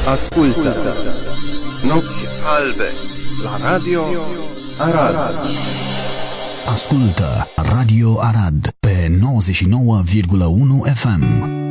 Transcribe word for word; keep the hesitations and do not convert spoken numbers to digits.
Ascultă Nopți albe la Radio Arad. Ascultă Radio Arad pe nouăzeci și nouă virgulă unu F M.